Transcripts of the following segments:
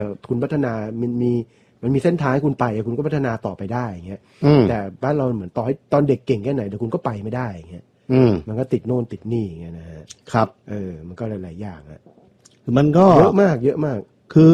คุณพัฒนามันมีเส้นทางให้คุณไปคุณก็พัฒนาต่อไปได้อย่างเงี้ยแต่บ้านเราเหมือนตอนเด็กเก่งแค่ไหนแต่คุณก็ไปไม่ได้อย่างเงี้ยมันก็ติดโน่นติดนี่อย่างเงี้ยนะฮะครับมันก็หลายๆอย่างอะมันก็เยอะมากคือ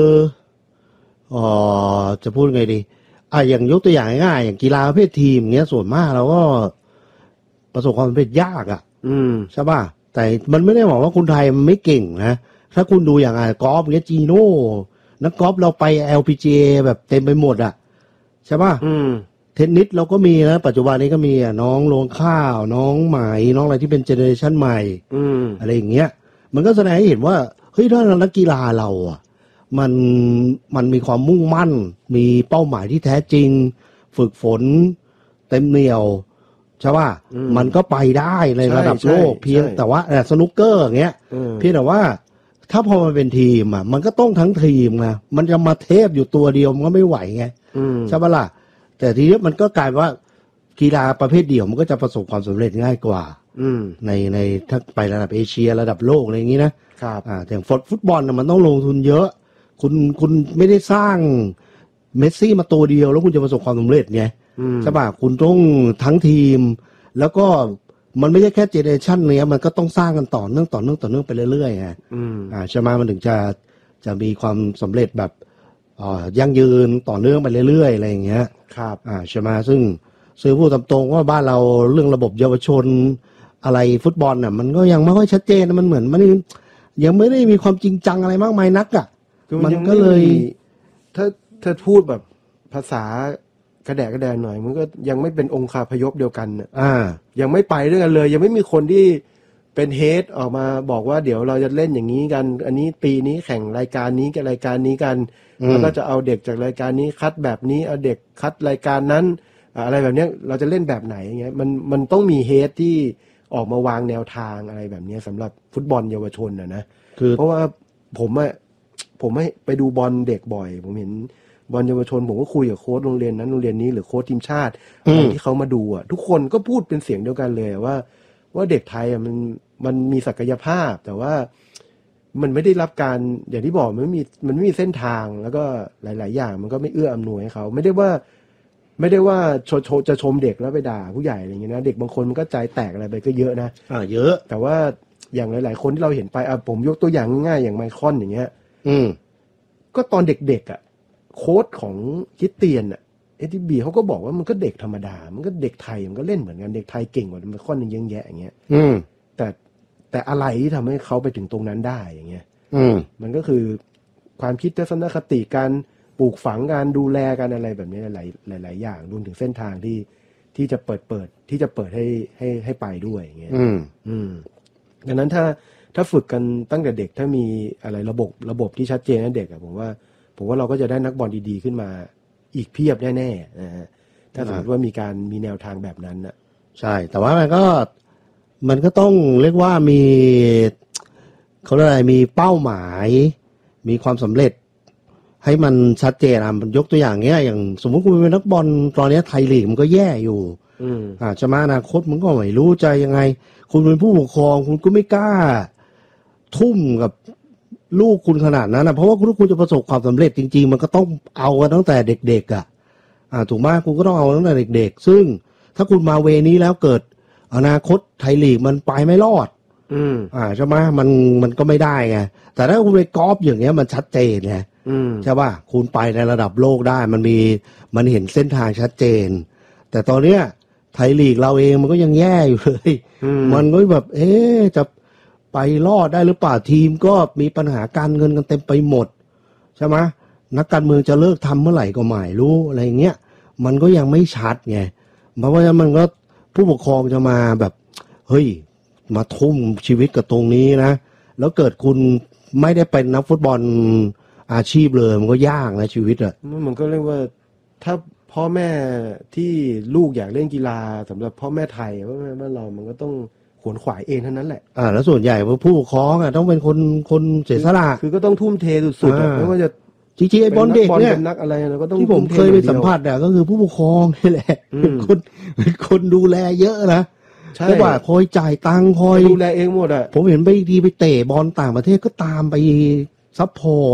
จะพูดไงดีอย่างยกตัวอย่างง่ายๆอย่างกีฬาประเภททีมเงี้ยส่วนมากเราก็ประสบความสำเร็จยากใช่ป่ะแต่มันไม่ได้บอกว่าคนไทยมันไม่เก่งนะถ้าคุณดูอย่างกอล์ฟเงี้ยจีโน่นักกอล์ฟเราไป LPGA แบบเต็มไปหมดใช่ป่ะเทนนิสเราก็มีนะปัจจุบันนี้ก็มีน้องโรงข้าวน้องใหม่น้องอะไรที่เป็นเจเนอเรชันใหม่อะไรอย่างเงี้ยมันก็แสดงให้เห็นว่าเฮ้ยถ้านักกีฬาเรามันมีความมุ่งมั่นมีเป้าหมายที่แท้จริงฝึกฝนเต็มเหนี่ยวใช่ป่ะมันก็ไปได้ในระดับโลกเพียงแต่ว่าสนุกเกอร์อย่างเงี้ยเพียงแต่ว่าถ้าพอมันเป็นทีมมันก็ต้องทั้งทีมนะมันจะมาเทพอยู่ตัวเดียวมันก็ไม่ไหวไงใช่ป่ะล่ะแต่ทีนี้มันก็กลายว่ากีฬาประเภทเดี่ยวมันก็จะประสบความสำเร็จง่ายกว่าในถ้าไประดับเอเชียระดับโลกอะไรอย่างนี้นะครับแต่ฟุตบอลมันต้องลงทุนเยอะคุณไม่ได้สร้างเมสซี่มาตัวเดียวแล้วคุณจะประสบความสำเร็จไงใช่ป่ะคุณต้องทั้งทีมแล้วก็มันไม่ใช่แค่เจเนอเรชันเนี้ยมันก็ต้องสร้างกันต่อเนื่องไปเรื่อยๆไงใช่ไหมมันถึงจะมีความสำเร็จแบบยั่งยืนต่อเนื่องไปเรื่อยๆอะไรอย่างเงี้ยครับใช่ไหมซึ่งพูดตามตรงว่าบ้านเราเรื่องระบบเยาวชนอะไรฟุตบอลมันก็ยังไม่ค่อยชัดเจนมันเหมือนมันยังไม่ได้มีความจริงจังอะไรมากมายนักมันก็เลยถ้าพูดแบบภาษากระแดะหน่อยมันก็ยังไม่เป็นองคาพยพเดียวกันยังไม่ไปด้วยกันเลยยังไม่มีคนที่เป็นเฮดออกมาบอกว่าเดี๋ยวเราจะเล่นอย่างนี้กันอันนี้ปีนี้แข่งรายการนี้กับรายการนี้กันแล้วก็จะเอาเด็กจากรายการนี้คัดแบบนี้เอาเด็กคัดรายการนั้นอะไรแบบนี้เราจะเล่นแบบไหนอย่างเงี้ยมันต้องมีเฮดที่ออกมาวางแนวทางอะไรแบบนี้สำหรับฟุตบอลเยาวชนนะเพราะว่าผมไม่ไปดูบอลเด็กบ่อยผมเห็นบอลเยาวชนผมก็คุยกับโค้ชโรงเรียนนั้นโรงเรียนนี้หรือโค้ชทีมชาติอะไรที่เขามาดูทุกคนก็พูดเป็นเสียงเดียวกันเลยว่าเด็กไทยมันมีศักยภาพแต่ว่ามันไม่ได้รับการอย่างที่บอกมันไม่มีเส้นทางแล้วก็หลายๆอย่างมันก็ไม่เอื้ออำนวยให้เขาไม่ได้ว่าจะชมเด็กแล้วไปด่าผู้ใหญ่อะไรอย่างเงี้ยนะเด็กบางคนมันก็ใจแตกอะไรไปก็เยอะนะเยอะแต่ว่าอย่างหลายๆคนที่เราเห็นไปผมยกตัวอย่างง่ายๆอย่างไมคอนอย่างเงี้ยก็ตอนเด็กๆโค้ชของคริสเตียนATB เขาก็บอกว่ามันก็เด็กธรรมดามันก็เด็กไทยมันก็เล่นเหมือนกันเด็กไทยเก่งกว่าไมคอนยังเยอะแยะอย่างเงี้ยแต่อะไรที่ทำให้เขาไปถึงตรงนั้นได้อย่างเงี้ยมันก็คือความคิดทัศนคติการปลูกฝังการดูแลกันอะไรแบบนี้หลายอย่างรวมถึงเส้นทางที่จะเปิดที่จะเปิดให้ไปด้วยอย่างเงี้ยดังนั้นถ้าฝึกกันตั้งแต่เด็กถ้ามีอะไรระบบที่ชัดเจนนะเด็กผมว่าเราก็จะได้นักบอลดีๆขึ้นมาอีกเพียบแน่ๆนะฮะถ้าสมมติว่ามีแนวทางแบบนั้นนะใช่แต่ว่ามันก็ต้องเรียกว่ามีเขาเรียกอะไรมีเป้าหมายมีความสำเร็จให้มันชัดเจนยกตัวอย่างเงี้ยอย่างสมมติคุณเป็นนักบอลตอนนี้ไทยลีกมันก็แย่อยู่จะมาอนาคตมันก็ไม่รู้ใจยังไงคุณเป็นผู้ปกครองคุณก็ไม่กล้าทุ่มกับลูกคุณขนาดนั้นเพราะว่าคุณจะประสบความสำเร็จจริงๆมันก็ต้องเอากันตั้งแต่เด็กๆถูกไหมคุณก็ต้องเอาตั้งแต่เด็กๆซึ่งถ้าคุณมาเวนี้แล้วเกิดอนาคตไทยลีกมันไปไม่รอดใช่ไหมมันก็ไม่ได้ไงแต่ถ้าคุณไปกอล์ฟอย่างเงี้ยมันชัดเจนไงใช่ป่ะคุณไปในระดับโลกได้มันเห็นเส้นทางชัดเจนแต่ตอนเนี้ยไทยลีกเราเองมันก็ยังแย่อยู่เลยมันก็แบบจะไปรอดได้หรือเปล่าทีมก็มีปัญหาการเงินกันเต็มไปหมดใช่ไหมนักการเมืองจะเลิกทำเมื่อไหร่ก็ไม่รู้อะไรเงี้ยมันก็ยังไม่ชัดไงเพราะว่ามันก็ผู้ปกครองจะมาแบบเฮ้ยมาทุ่มชีวิตกับตรงนี้นะแล้วเกิดคุณไม่ได้เป็นนักฟุตบอลอาชีพเลยมันก็ยากนะชีวิตมันก็เรียกว่าถ้าพ่อแม่ที่ลูกอยากเล่นกีฬาสำหรับพ่อแม่ไทยพ่อแม่บ้านเรามันก็ต้องขวนขวายเองเท่านั้นแหละแล้วส่วนใหญ่ผู้ปกครองต้องเป็นคนเสียสละคือก็ต้องทุ่มเทสุดๆไม่ว่าจะจริงๆไอ้บอลเด็กเนี่ยนักอะไรเราก็ต้องที่ผมเคยไปสัมผัสก็คือผู้ปกครองนี่แหละเป็นคนดูแลเยอะนะใช่ว่าคอยจ่ายตังค์คอยดูแลเองหมดผมเห็นไปดีไปเตะบอลต่างประเทศก็ตามไปซัพพอร์ต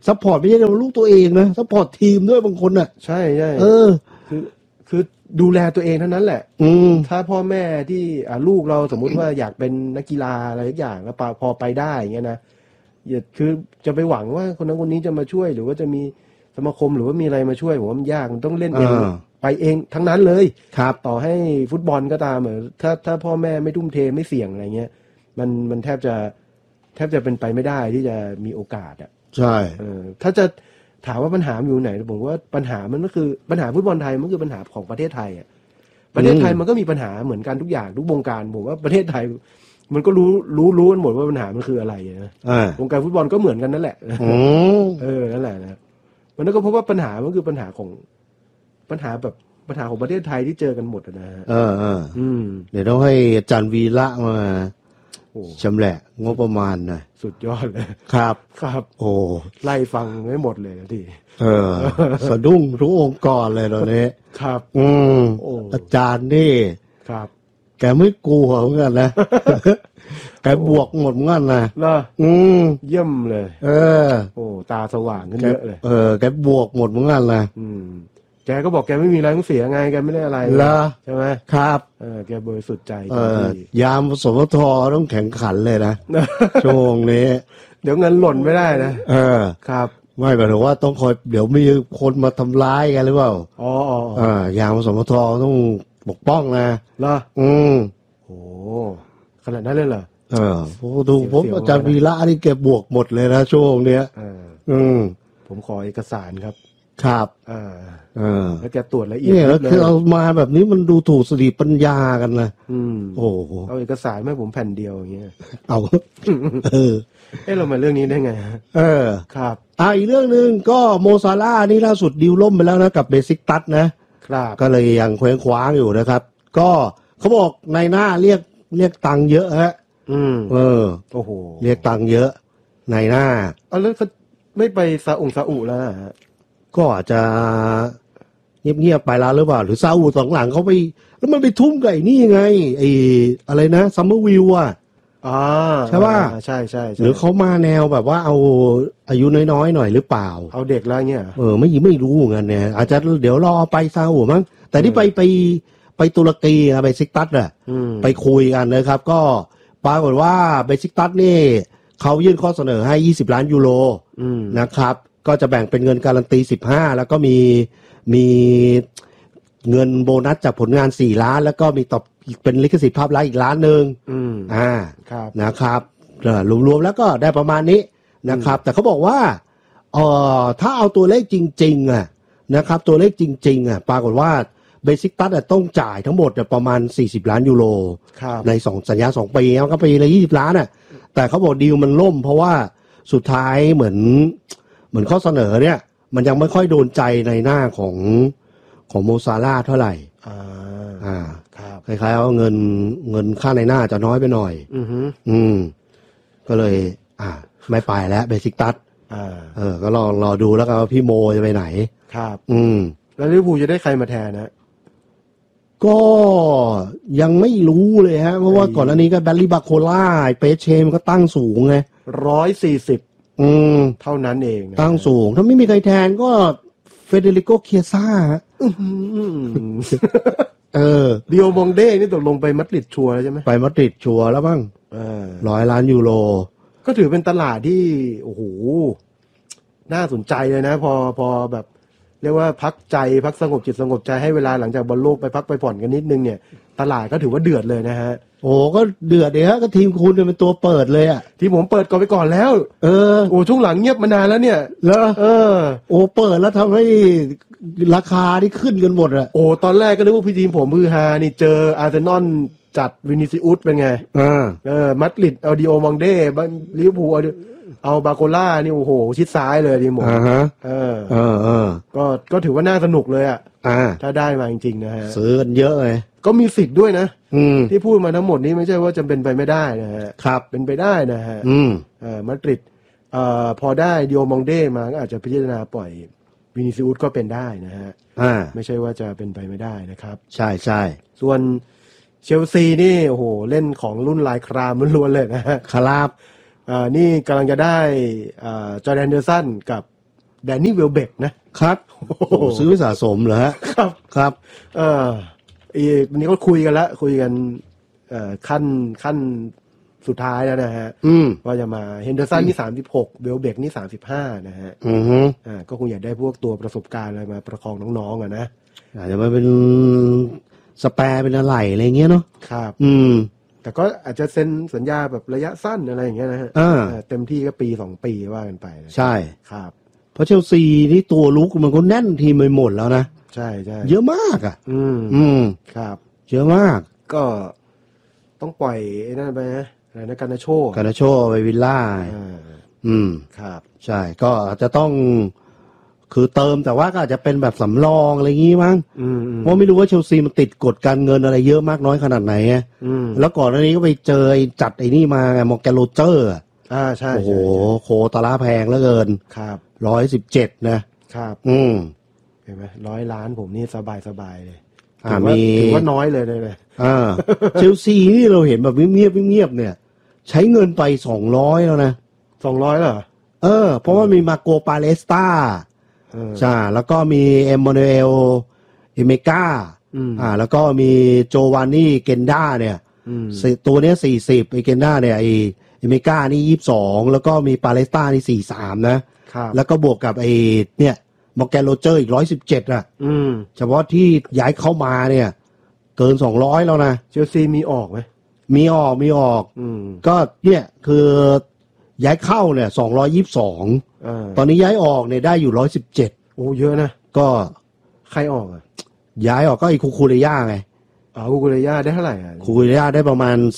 ซัพพอร์ตไม่ใช่ลูกตัวเองนะซัพพอร์ตทีมด้วยบางคนอ่ะใช่คือดูแลตัวเองเท่านั้นแหละถ้าพ่อแม่ที่ลูกเราสมมุติว่าอยากเป็นนักกีฬาอะไรทุกอย่างแล้วพอไปได้อย่างเงี้ยนะคือจะไปหวังว่าคนนั้นคนนี้จะมาช่วยหรือว่าจะมีสมาคมหรือว่ามีอะไรมาช่วยผมว่ามันยากมันต้องเล่นเองไปเองทั้งนั้นเลยครับต่อให้ฟุตบอลก็ตามถ้าพ่อแม่ไม่ทุ่มเทไม่เสี่ยงอะไรเงี้ยมันแทบจะเป็นไปไม่ได้ที่จะมีโอกาสอ่ะใช่ถ้าจะถามว่าปัญหาอยู่ไหนผมว่าปัญหามันก็คือปัญหาฟุตบอลไทยมันคือปัญหาของประเทศไทยอ่ะประเทศไทยมันก็มีปัญหาเหมือนกันทุกอย่างทุกวงการผมว่าประเทศไทยมันก็รู้กันหมดว่าปัญหามันคืออะไรนะวงการฟุตบอลก็เหมือนกันนั่นแหละนั่นแหละนะมันก็เพราะว่าปัญหามันคือปัญหาของประเทศไทยที่เจอกันหมดนะฮะเดี๋ยวต้องให้อาจารย์วีระมาชำแหละงบประมาณนะสุดยอดเลยครับโอ้ไล่ฟังไม่หมดเลยนะที่สะดุ้งทุกองค์กรเลยตอนนี้ครับอาจารย์นี่ครับแกไม่กลัวเหมือนกันนะแกบวกหมดเหมือนกันนะเยี่ยมเลยตาสว่างขึ้นเยอะเลยแกบวกหมดเหมือนกันนะแกก็บอกแกไม่มีอะไรต้องเสียไงแกไม่ได้อะไรใช่ไหมครับแกบริสุทธิ์ใจยามสมทต้องแข่งขันเลยนะช่วงนี้เดี๋ยวเงินหล่นไม่ได้นะครับไม่หมายถึงว่าต้องคอยเดี๋ยวมีคนมาทำร้ายกันหรือเปล่ายามสมทต้องปกป้องนะเหรอโอ้ขนาดนั้นเลยเหรอผมอาจารย์วีระนี่แกบวกหมดเลยนะช่วงเนี้ยผมขอเอกสารครับแล้วแกตรวจละเอียดเนี่ยคือเอามาแบบนี้มันดูถูกสติปัญญากันนะโอ้เอาเอกสารให้ผมแผ่นเดียวอย่างเงี้ยเอาเรามาเรื่องนี้ได้ไงครับอีกเรื่องนึงก็โมซาร่านี่ล่าสุดดีลล่มไปแล้วนะกับเบซิกตัสนะครับก็เลยยังเคว้งคว้างอยู่นะครับก็เขาบอกในหน้าเรียกตังค์เยอะฮะโอ้โหเรียกตังค์เยอะในหน้าแล้วเขาไม่ไปซาอุแล้วก็อาจจะเงียบๆไปแล้วหรือเปล่าหรือซาอุสองหลังเขาไปแล้วมันไปทุ่มกับไอ้นี่ไงไอ้อะไรนะซัมเมอร์วิวใช่ป่ะใช่หรือเขามาแนวแบบว่าเอาอายุน้อยๆหน่อยหรือเปล่าเอาเด็กแล้วเนี่ยไม่รู้เหมือนกันเนี่ยอาจจะเดี๋ยวรอไปซาอุมั้งแต่ที่ไปตุรกีเบซิกตัสไปคุยกันนะครับก็ปรากฏว่าเบซิกตัสนี่เขายื่นข้อเสนอให้20 ล้านยูโรนะครับก็จะแบ่งเป็นเงินการันตี15แล้วก็มีเงินโบนัสจากผลงาน4 ล้านแล้วก็มีตอบเป็นลิขสิทธิ์ภาพลักษณ์อีก1 ล้านนะครับรวมๆแล้วก็ได้ประมาณนี้นะครับแต่เขาบอกว่าถ้าเอาตัวเลขจริงๆนะครับตัวเลขจริงๆปรากฏว่าเบซิกตัสต้องจ่ายทั้งหมดประมาณ40 ล้านยูโรใน2สัญญา2 ปีแล้วก็ปีละ20 ล้านแต่เขาบอกดีลมันล่มเพราะว่าสุดท้ายเหมือนข้อเสนอเนี่ยมันยังไม่ค่อยโดนใจในหน้าของโมซาร่าเท่าไหร่ครับคล้ายๆว่าเงินค่าในหน้าจะน้อยไปหน่อยก็เลยไม่ไปแล้วเบซิกตัสก็รอดูแล้วกันว่าพี่โมจะไปไหนครับแล้วลิเวอร์พูลจะได้ใครมาแทนนะก็ยังไม่รู้เลยฮะเพราะว่าก่อนหน้านี้ก็แบลลี่บาโคล่าเปเชมันก็ตั้งสูงไง 140เท่านั้นเองตั้งสูงถ้าไม่มีใครแทนก็เฟเดริโกเคียซ่าดิโอมองเด้นี่ตกลงไปมาดริดชัวร์แล้วใช่ไหมไปมาดริดชัวร์แล้วบ้าง100 ล้านยูโรก็ถือเป็นตลาดที่โอ้โหน่าสนใจเลยนะพอแบบเรียกว่าพักใจพักสงบจิตสงบใจให้เวลาหลังจากบอลโลกไปพักไปผ่อนกันนิดนึงเนี่ยตลาดก็ถือว่าเดือดเลยนะฮะโอ้ก็เดือดเลยฮะก็ทีมคุณเป็นตัวเปิดเลยทีมผมเปิดก่อนไปก่อนแล้วโอ้ช่วงหลังเงียบมานานแล้วเนี่ยโอ้เปิดแล้วทำให้ราคาที่ขึ้นกันหมดโอ้ตอนแรกก็นึกว่าพี่ทีมผมมือฮานี่เจออาร์เซนอลจัดวินิซิอุสเป็นไงมาดริดเอาดิโอมองเด้ลิเวอร์พูลเอาบาโคล่านี่โอ้โหชิดซ้ายเลยทีมผมก็ถือว่าน่าสนุกเลยถ้าได้มาจริงๆนะฮะซื้อกันเยอะเลยก็มีสิทธิ์ด้วยนะที่พูดมาทั้งหมดนี้ไม่ใช่ว่าจะเป็นไปไม่ได้นะฮะครับเป็นไปได้นะฮะมาดริดพอได้ดิโอมองเด้มาก็อาจจะพิจารณาปล่อยวินิซิอุสก็เป็นได้นะฮะไม่ใช่ว่าจะเป็นไปไม่ได้นะครับใช่ใช่ส่วนเชลซีนี่โอ้โหเล่นของรุ่นลายครามล้วนๆเลยนะฮะครับนี่กำลังจะได้จอร์แดนเดอร์สันกับแดนนี่เวลเบกนะครับโอ้โหซื้อไปสะสมเหรอฮะครับวันนี้ก็คุยกันแล้วคุยกันขั้นสุดท้ายแล้วนะฮะว่าจะมาเฮนเดอร์สันนี่36เวลเบกนี่35นะฮะก็คงอยากได้พวกตัวประสบการณ์อะไรมาประคองน้องๆนะอาจจะมาเป็นสแปร์เป็นอะไรเงี้ยเนาะครับแต่ก็อาจจะเซ็นสัญญาแบบระยะสั้นอะไรอย่างเงี้ยนะฮะเต็มที่ก็ปี2ปีว่ากันไปใช่ครับเพราะเชลซีนี่ตัวลุกมันก็แน่นทีมไปหมดแล้วนะใช่ใช่เยอะมากอ่ะครับเยอะมากก็ต้องปล่อยไอ้นั่นไปนะอะไรนะการนาโชไปวิลล่าครับใช่ก็อาจจะต้องคือเติมแต่ว่าก็อาจจะเป็นแบบสำรองอะไรอย่างงี้มั้งเพราะไม่รู้ว่าเชลซีมันติดกฎการเงินอะไรเยอะมากน้อยขนาดไหนแล้วก่อนหน้านี้ก็ไปเจอจัดไอ้นี่มาไงมอร์แกนโรเจอร์ใช่โอ้โหโคตรละแพงเหลือเกินครับ 117 นะครับเห็นไหม100 ล้านผมนี่สบายเลยถือว่าน้อยเลยเชลซีนี่เราเห็นแบบเงียบเนี่ยใช้เงินไป200แล้วนะ 200เหรอเพราะว่ามีมาโกปาเลสตาใช่แล้วก็มีเอมมานูเอลเอเมกาแล้วก็มีโจวานนี่เกนดาเนี่ยตัวเนี้ย40ไอเกนดาเนี่ยไอเอเมกานี่22แล้วก็มีปาเลสตานี่43นะแล้วก็บวกกับไอเนี่ยมอร์แกนโรเจอร์อีก117อ่ะเฉพาะที่ย้ายเข้ามาเนี่ยเกิน200แล้วนะเชลซีมีออกไหมมีออกก็เนี่ยคือย้ายเข้าเนี่ย222ตอนนี้ย้ายออกเนี่ยได้อยู่117 โอ้เยอะนะก็ใครออกอ่ะย้ายออกก็ไอ้คูเรย่าไงคูเรย่าได้เท่าไหร่คูเรย่าได้ประมาณ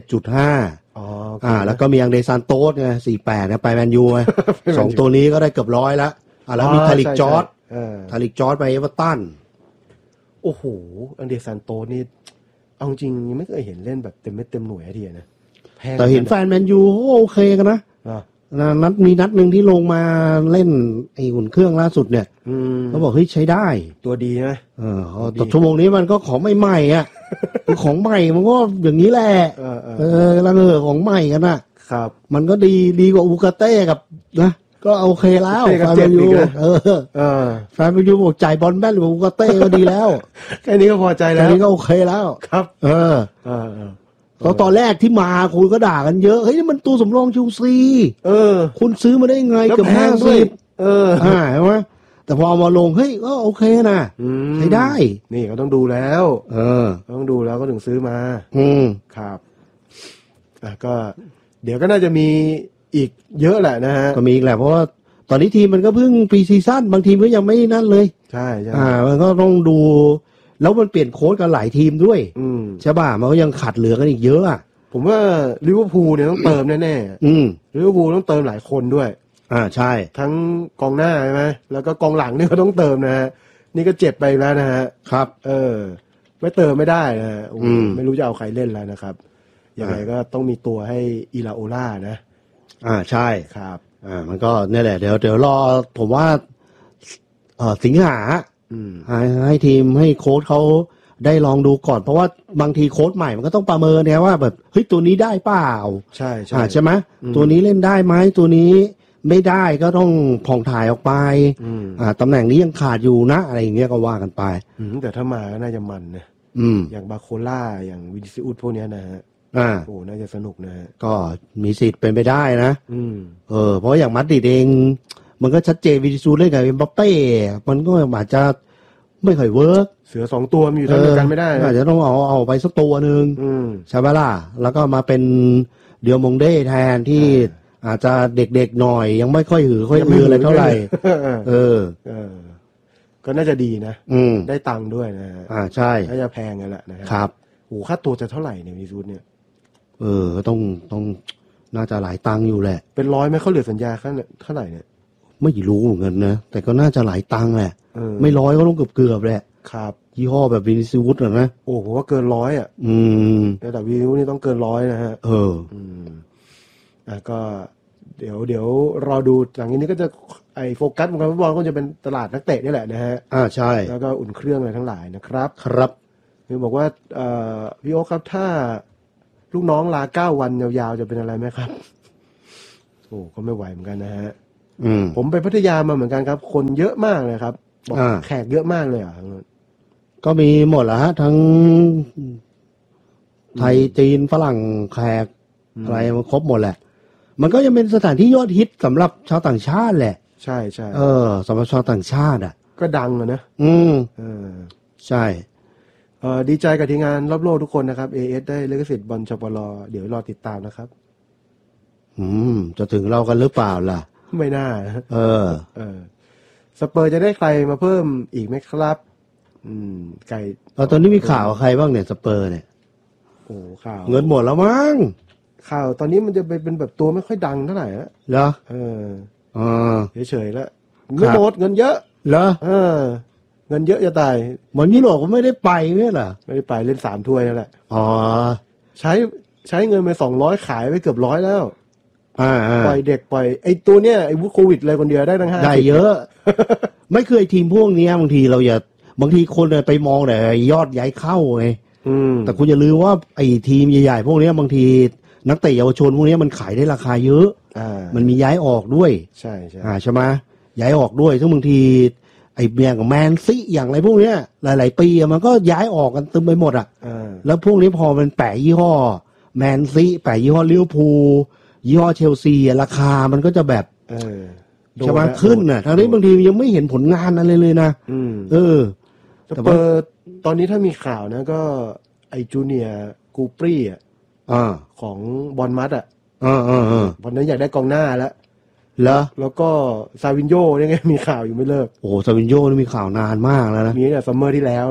47.5แล้วก็มีอังเดซานโตสไง48นะไปแมนยูไง2ตัวนี้ก็ได้เกือบ100แล้วแล้วมีทาริกจอร์จไปเอเวอร์ตันโอ้โหอังเดซานโตสนี่เอาจริงไม่เคยเห็นเล่นแบบเต็มเม็ดเต็มหน่วยทีนะแต่เห็นแฟนแมนยูโอเคกันนะมีนัดหนึ่งที่ลงมาเล่นไอ้หุ่นเครื่องล่าสุดเนี่ยเขาบอกเฮ้ยใช้ได้ตัวดีนะแต่ชั่วโมงนี้มันก็ของใหม่ๆอ่ะของใหม่มันก็อย่างนี้แหละแล้วของใหม่กันนะครับมันก็ดีกว่าอูกาเต้กับนะก็โอเคแล้วแฟนแมนยูแฟนแมนยูบอกจ่ายบอลแม่นกว่าอูกาเต้ก็ดีแล้วแค่นี้ก็พอใจแล้วแค่นี้ก็โอเคแล้วครับตอนแรกที่มาคุณก็ด่ากันเยอะเฮ้ยนี่มันตัวสำรองเชลซีคุณซื้อมาได้ไงเกือบ50ใช่ไหมแต่พอเอามาลงเฮ้ยก็โอเคนะใช้ได้นี่ก็ต้องดูแล้วต้องดูแล้วก็ถึงซื้อมาครับก็เดี๋ยวก็น่าจะมีอีกเยอะแหละนะฮะก็มีอีกแหละเพราะว่าตอนนี้ทีมมันก็เพิ่งพรีซีซั่นบางทีมก็ยังไม่นั่นเลยใช่มันก็ต้องดูแล้วมันเปลี่ยนโค้ชกันหลายทีมด้วยใช่ป่ะมันก็ยังขาดเหลือกันอีกเยอะอ่ะผมว่าลิเวอร์พูลเนี่ยต้องเติมแน่ๆลิเวอร์พูลต้องเติมหลายคนด้วยใช่ทั้งกองหน้าใช่ไหมแล้วก็กองหลังนี่ก็ต้องเติมนะฮะนี่ก็เจ็บไปแล้วนะฮะครับไม่เติมไม่ได้นะฮะไม่รู้จะเอาใครเล่นแล้วนะครับยังไงก็ต้องมีตัวให้อิลาโอล่านะใช่ครับมันก็เนี่ยแหละเดี๋ยวรอผมว่าสิงหาให้ทีมให้โค้ชเขาได้ลองดูก่อนเพราะว่าบางทีโค้ชใหม่มันก็ต้องประเมินเนี่ยว่าแบบเฮ้ยตัวนี้ได้เปล่าใช่ใช่ไหมตัวนี้เล่นได้ไหมตัวนี้ไม่ได้ก็ต้องผ่องถ่ายออกไปตำแหน่งนี้ยังขาดอยู่นะอะไรอย่างเงี้ยก็ว่ากันไปแต่ถ้ามาก็น่าจะมันนะอย่างบาโคล่าอย่างวินิซิอุสพวกนี้นะฮะโอ้น่าจะสนุกนะฮะก็มีสิทธิ์เป็นไปได้นะเพราะอย่างมัดริดเองมันก็ชัดเจนวินิซิอุสเล่นกับเอ็มบัปเป้มันก็อาจจะไม่ค่อยเวิร์กเสือ2ตัวมีอยู่ด้วยกันไม่ได้อาจจะต้องเอาไปสักตัวนึงใช่ไหมล่ะแล้วก็มาเป็นเดียวมงเด้แทนที่อาจจะเด็กๆหน่อยยังไม่ค่อยหือค่อยอืออะไรเท่าไหร่ก็น่าจะดีนะได้ตังค์ด้วยนะใช่น่าจะแพงกันแหละนะครับโอ้ค่าตัวจะเท่าไหร่เนี่ยวิซูดเนี่ยต้องน่าจะหลายตังค์อยู่แหละเป็น100ไหมเขาเหลือสัญญาเท่าไหร่เนี่ยไม่รู้เหมือนกันนะแต่ก็น่าจะหลายตังค์แหละไม่100ก็ต้องเกือบแหละครับยี่ห้อแบบวินิซิอุสนะโอ้ผมว่าเกิน100แต่วินิซิอุสนี่ต้องเกิน100นะฮะก็เดี๋ยวรอดูหลังนี้ก็จะโฟกัสของการฟุตบอลก็จะเป็นตลาดนักเตะนี่แหละนะฮะใช่แล้วก็อุ่นเครื่องอะไรทั้งหลายนะครับครับคือบอกว่าพี่โอ๊คครับถ้าลูกน้องลา9 วันยาวๆจะเป็นอะไรไหมครับโอ้ก็ไม่ไหวเหมือนกันนะฮะผมไปพัทยามาเหมือนกันครับคนเยอะมากเลยครับบอกแขกเยอะมากเลยก็มีหมดแล้วฮะทั้งไทยจีนฝรั่งแขกอะไรมันครบหมดแหละมันก็ยังเป็นสถานที่ยอดฮิตสำหรับชาวต่างชาติแหละใช่ใช่สำหรับชาวต่างชาติก็ดังนะใช่ดีใจกับทีมงานรอบโลกทุกคนนะครับ AS ได้ลิขสิทธิ์บอลชปลเดี๋ยวรอติดตามนะครับจะถึงเรากันหรือเปล่าล่ะไม่น่าสเปอร์จะได้ใครมาเพิ่มอีกไหมครับไก่ตอนนี้มีข่าวใครบ้างเนี่ยสเปอร์เนี่ยโอ้ข่าวเงินหมดแล้วมั้งข่าวตอนนี้มันจะไปเป็นแบบตัวไม่ค่อยดังเท่าไหร่แล้วเหรอเฉยๆแล้วเงินหมดเงินเยอะเหรอเงินเยอะจะตายบอลยุโรปก็ไม่ได้ไปเนี่ยเหรอไม่ได้ไปเล่น3 ถ้วยนั่นแหละใช้เงินไป200ขายไปเกือบ100แล้วปล่อยเด็กปล่อยไอ้ตัวเนี้ยไอ้วุฒิโควิดอะไรคนเดียวได้ตั้ง50 ได้เยอะ ไม่เคยทีมพวกนี้บางทีเราอย่าบางทีคนไปมองแต่ยอดย้ายเข้าไงแต่คุณอย่าลืมว่าไอ้ทีมใหญ่ๆพวกนี้บางทีนักเตะเยาวชนพวกนี้มันขายได้ราคาเยอะมันมีย้ายออกด้วยใช่ใช่ใช่ไหมย้ายออกด้วยซึ่งบางทีไอ้อย่างแมนซีอย่างไรพวกเนี้ยหลายๆปีมันก็ย้ายออกกันเต็มไปหมดแล้วพวกนี้พอมันแปะยี่ห้อแมนซีแปะยี่ห้อลิเวอร์พูลยี่ห้อเชลซีราคามันก็จะแบบใช่ไหมขึ้นทางนี้บางทียังไม่เห็นผลงานอะไรเลยนะแต่เปิดตอนนี้ถ้ามีข่าวนะก็ไอจูเนียกูปรีของบอลมัดวันนั้นอยากได้กองหน้าแล้วก็ซาวินโญ่เนี่ยไงมีข่าวอยู่ไม่เลิกโอ้ซาวินโญ่นี่มีข่าวนานมากแล้วนะมีแต่ซัมเมอร์ที่แล้ว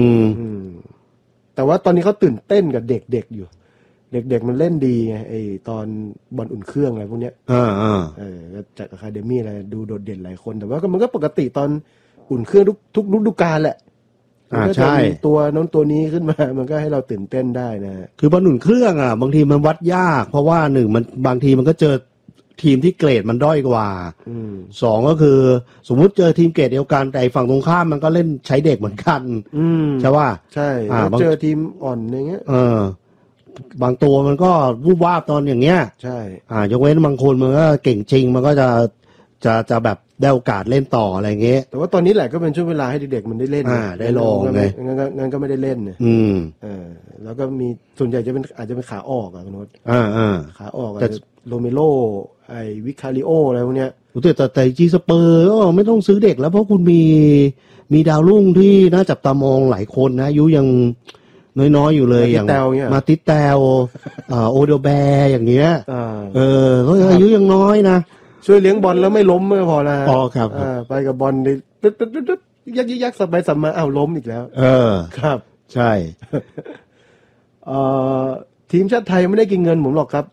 แต่ว่าตอนนี้เขาตื่นเต้นกับเด็กๆอยู่เด็กๆมันเล่นดีไงไอตอนบอลอุ่นเครื่องอะไรพวกเนี้ยจากอะคาเดมี่อะไรดูโดดเด่นหลายคนแต่ว่ามันก็ปกติตอนอุ่นเครื่องทุกฤดูกาลแหละมันก็จะมีตัวน้องตัวนี้ขึ้นมามันก็ให้เราตื่นเต้นได้นะคือบอลอุ่นเครื่องบางทีมันวัดยากเพราะว่าหนึ่งมันบางทีมันก็เจอทีมที่เกรดมันด้อยกว่าสองก็คือสมมุติเจอทีมเกรดเดียวกันแต่ฝั่งตรงข้ามมันก็เล่นใช้เด็กเหมือนกันใช่ป่ะใช่เจอทีมอ่อนอย่างเงี้ยบางตัวมันก็วูบวาบตอนอย่างเงี้ยใช่ยกเว้นบางคนมันก็เก่งจริงมันก็จะแบบได้โอกาสเล่นต่ออะไรเงี้ยแต่ว่าตอนนี้แหละก็เป็นช่วงเวลาให้เด็กๆมันได้เล่นได้ลองไงงั้นก็ไม่ได้เล่นเนี่ยแล้วก็มีส่วนใหญ่จะเป็นอาจจะเป็นขาออกคุณโน้ตขาออกแต่โรเมโรไอวิคาริโออะไรพวกเนี้ยแต่จีสเปอร์ก็ไม่ต้องซื้อเด็กแล้วเพราะคุณมีดาวรุ่งที่น่าจับตามองหลายคนนะอายุยังน้อยๆอยู่เลยอย่างมาติแตวโอเดแบร์อย่างเงี้ยเขาอายุยังน้อยนะช่วยเลี้ยงบอลแล้วไม่ล้มไม่พอละครับไปกับบอลดิตึ๊ดยักสับไปสับมาล้มอีกแล้วครับใช่ทีมชาติไทยไม่ได้กินเงินผมหรอกครับ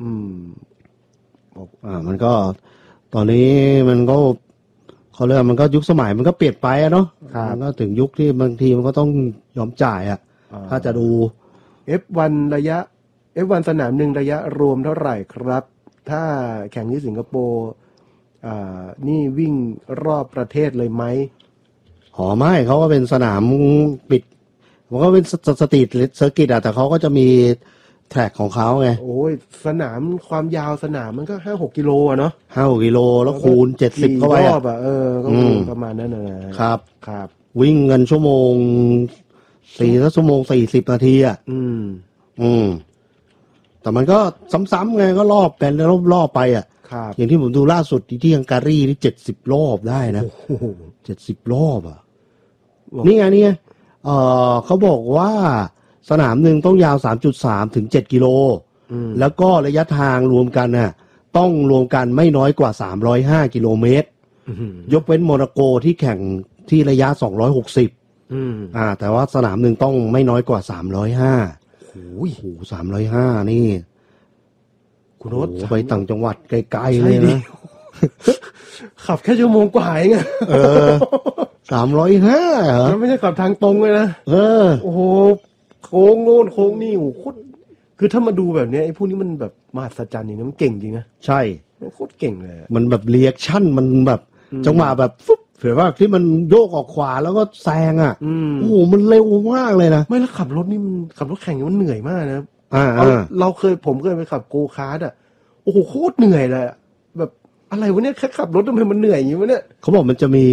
มันก็ตอนนี้มันก็เขาเรียกมันก็ยุคสมัยมันก็เปลี่ยนไปเนาะมันก็ถึงยุคที่บางทีมันก็ต้องยอมจ่ายถ้าจะดู F1 F1 สนามหนึ่งระยะรวมเท่าไหร่ครับถ้าแข่งที่สิงคโปร์นี่วิ่งรอบประเทศเลยไหมไม่เขาก็เป็นสนามปิดมันก็เป็นสตรีทเซอร์กิตแต่เขาก็จะมีแทร็กของเขาไงโอ้ยสนามความยาวสนามมันก็ 5-6 กิโลเนาะ 5-6 กิโลแล้วคูณ70เข้าไปรอบก็ประมาณนั้นนะครับครับวิ่งเงินชั่วโมง4 ชั่วโมง40 นาทีแต่มันก็ซ้ำๆไงก็รอบเป็นรอบไปอย่างที่ผมดูล่าสุดที่ฮังการีนี่70 รอบได้นะ70 รอบนี่ไงเขาบอกว่าสนามหนึ่งต้องยาว 3.3 ถึง 7 กิโลแล้วก็ระยะทางรวมกันต้องรวมกันไม่น้อยกว่า305 กิโลเมตรยกเว้นโมนาโกที่แข่งที่ระยะ260แต่ว่าสนามหนึ่งต้องไม่น้อยกว่า305โอ้โห305นี่คุณโน้ตไปต่างจังหวัดไกลๆเลยนะขับแค่ชั่วโมงกว่าเอง 305เหรอไม่ใช่ขับทางตรงเลยนะโอ้โหโค้งโน่นโค้งนี่โอ้โหคือถ้ามาดูแบบนี้ไอ้พวกนี้มันแบบมหัศจรรย์นี่มันเก่งจริงนะใช่โคตรเก่งเลยมันแบบเรีแอคชั่นมันแบบจังหวะแบบฟุ๊บเผื่อว่าที่มันโยกออกขวาแล้วก็แซงโอ้โหมันเร็วมากเลยนะไม่แล้วขับรถนี่มันขับรถแข่งมันเหนื่อยมากนะผมเคยไปขับโกคาร์ทโอ้โหโคตรเหนื่อยเลยแบบอะไรวะเนี่ยแค่ขับรถทำไมมันเหนื่อยอย่างนี้วะเนี่ยเขาบอกมันจะมี